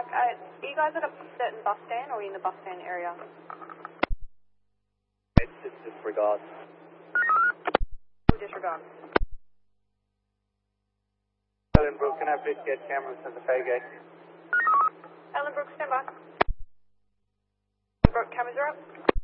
Park, are you guys at a certain bus stand or in the bus stand area? It's just disregard. Disregard. Ellenbrook, can I please get cameras at the fairgate? Ellenbrook, stand by. Ellenbrook, cameras are up.